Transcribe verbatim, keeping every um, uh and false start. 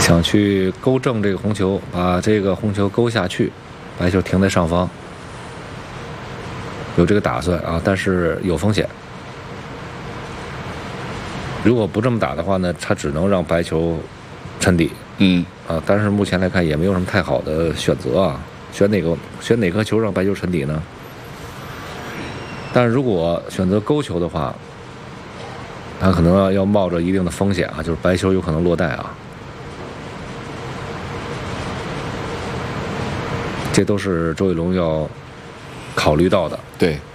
想去勾正这个红球，把这个红球勾下去，白球停在上方，有这个打算啊，但是有风险。如果不这么打的话呢，他只能让白球沉底。 嗯啊，但是目前来看也没有什么太好的选择啊，选哪个选哪颗球让白球沉底呢？但是如果选择勾球的话，他可能要冒着一定的风险啊，就是白球有可能落袋啊，这都是周伟龙要考虑到的。 对。